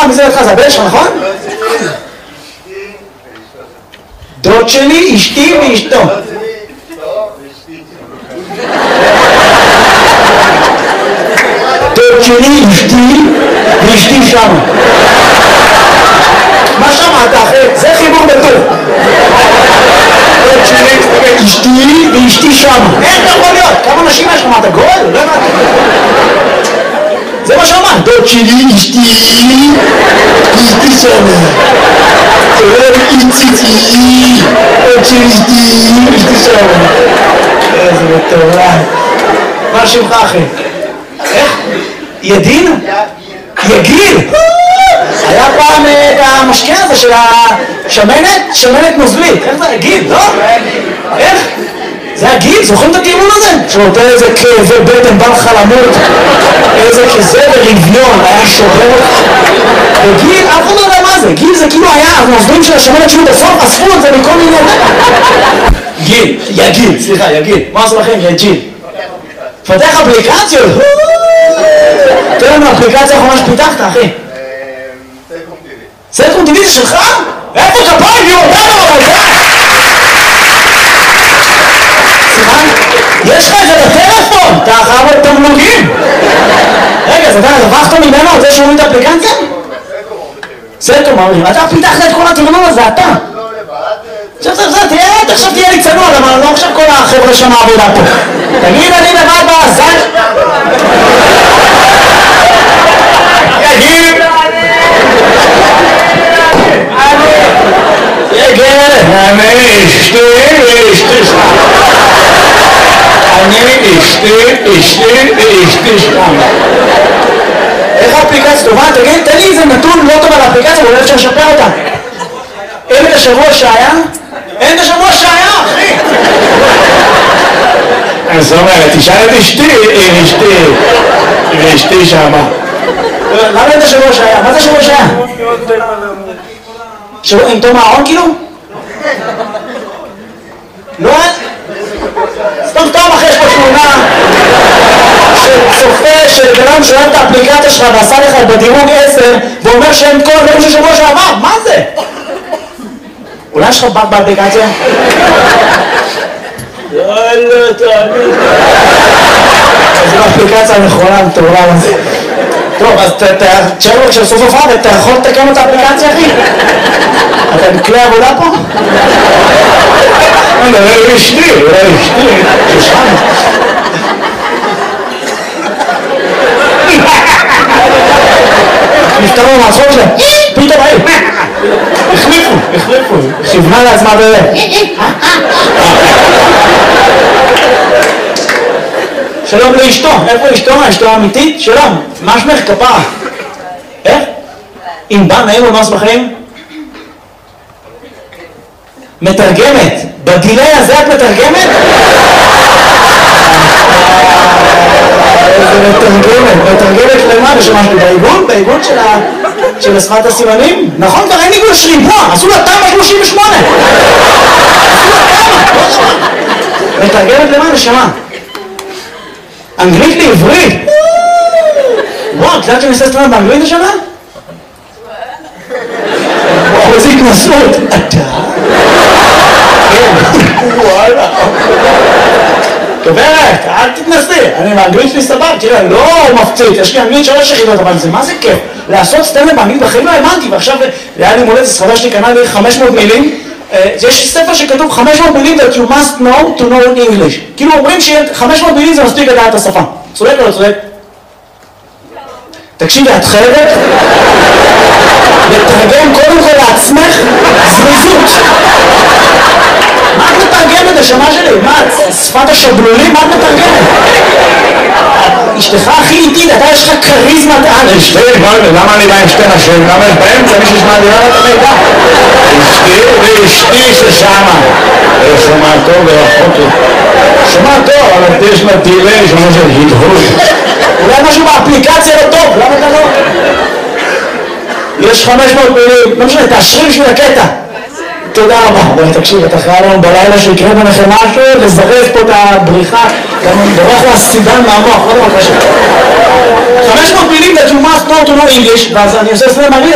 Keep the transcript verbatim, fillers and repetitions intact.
מי זה לך? זה הבן שלך, נכון? דוד שלי, אשתי ואשתו. דוד שלי, אשתי ואשתי שמה. מה שמעת אחי? זה חיבור בטוב. דוד שלי, אשתי ואשתי שמה. איך אתה יכול להיות? כמה נשים יש לך? מה אתה גואל? לא הבנתי. זה מה שאמרת. דוד שלי, אשתי ואשתי שמה. איציצי, עוד של אשתי, אשתי שם. איזה מטורף. מה שמך אחי? איך? ידין? יגיל? היה פעם את המשקה הזה של השמנת, שמנת נוזלית. איך זה? יגיל, לא? איך? זה הגיל? זוכרים את הטיעון הזה? שנותן איזה כאבי בטן, בא לך למות, איזה כזה ורביון, היה שובר. וגיל, אף אחד לא יודע מה זה. גיל זה כאילו היה, הנוזלים של השמנת שהוא בסוף אספו את זה מכל מיני... גיל, יגיל, סליחה, יגיל. מה עשו לכם? יג'יל. פתח אפליקציות. תראה לנו אפליקציה האחרונה שפיתחת, אחי. סלקום טיווי. סלקום טיווי זה שלך? איפה כפיים? יהיו אותנו אבל זה! יש לך את זה בטלפון, אתה חייב את תמלוגים. רגע, אז אתה הרווחת ממנו על זה שהוא את האפליקציה? סלקום אומרים, אתה פיתחת את כל התרנון הזה, אתה. לא לבד. עכשיו, עכשיו, עכשיו, תראה, עכשיו תהיה לי צנוע, למה לא עכשיו כל החבר'ה שם העבודה פה. תגיד, אני לבד בעזן. יגיד. יגיד. אני אשתי, אשתי שם. אני אשתי, אשתי, אשתי שם. איך האפליקציה טובה? תגיד, תן לי איזה נתון לא טוב על האפליקציה, ואולי אפשר לשפר אותה. אין את השבוע שהיה? אין את השבוע שהיה, אחי! אז זאת אומרת, תשאל את אשתי, אם אשתי, אם אשתי שמה. למה אין את השבוע שהיה? מה זה השבוע שהיה? עם תום הארון כאילו? לא? סתם סתם אחרי יש פה תמונה שצופה שבנם שואל את האפליקציה שלך ועשה לך בדירוג עשר ואומר שאין כל דברים של שבוע שעבר, מה זה? אולי יש לך בת באפליקציה? יאללה, תאמין. זו האפליקציה הנכונה, מטורלה לזה. טוב, אז תשאר לו כשסוף הופעה ואתה יכול לתקן את האפליקציה, אחי? אתה בכלי עבודה פה? לא, לא אשתי, לא אשתי, שושן. נפטרו מהצחוק שלהם, פתאום היו, החליפו, החליפו, כיוונה לעצמה בזה. שלום לאשתו, איפה אשתו? אשתו האמיתית? שלום, מה שמך כפרה? איך? אם בא נעים ומס בחיים? מתרגמת, בדילי הזה את מתרגמת? איזה מתרגמת, מתרגמת למה? בשמשתי בעיגון? בעיגון של השפת הסימנים? נכון, כבר אין עיגון שריבוע, עשו לה תמ"א שלושים ושמונה. עשו לה תמ"א, מתרגמת למה? נשמה. אנגלית לעברית. וואו, את יודעת שאני עושה סטרנד באנגלית השנה? וואו, איזה התנסות. אתה? וואלה. גברת, אל תתנסי. אני באנגלית שלי סבב, תראה, לא מפציץ. יש לי אנגלית שלוש יחידות, אבל זה מה זה כיף? לעשות סטנדאפ באנגלית בחיים לא האמנתי, ועכשיו היה לי מולדת, ספרדה שלי קנה לי חמש מאות מילים. יש ספר שכתוב חמש מאות מילים that you must know to know English. כאילו אומרים ש-חמש מאות מילים זה מספיק לדעת את השפה. צודק או לא צודק? תקשיבי, את חייבת לתרגם קודם כל לעצמך זריזות. מה את מתרגמת השמה שלי? מה? שפת השבלולים? מה את מתרגמת? אשתך הכי איטית, אתה יש לך כריזמת על. אשתי, למה אני בא עם שתי נשים? למה יש באמצע מי שישמע לי? למה אתה מידע? אשתי ואשתי ששמה. שומע טוב ורחוק לי. שומע טוב, אבל יש לה דילי, שומע של הדהוד. אולי משהו באפליקציה לא טוב, למה אתה לא? יש חמש מאות מילים, לא משנה, תאשרי בשביל הקטע. תודה רבה. בואי תקשיב, אתה חייב לנו בלילה שיקרה ביניכם משהו, לזרז פה את הבריחה, גם דורך לה סידן מהמוח, לא דבר קשה. חמש מאות מילים that you must know to know English, ואז אני עושה סלם מריע,